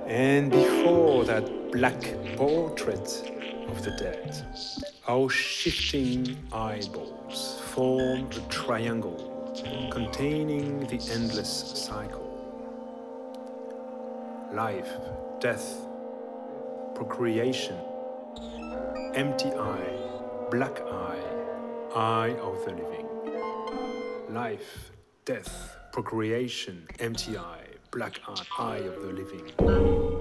And before that black portrait of the dead, our shifting eyeballs form a triangle containing the endless cycle. Life, death, procreation, empty eye, black eye, eye of the living. Life, death, procreation, empty eye, black eye of the living.